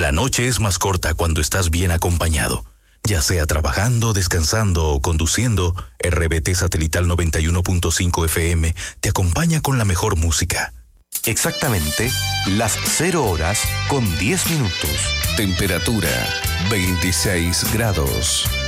La noche es más corta cuando estás bien acompañado. Ya sea trabajando, descansando o conduciendo, RBT Satelital 91.5 FM te acompaña con la mejor música. Exactamente las 0 horas con 10 minutos. Temperatura 26 grados.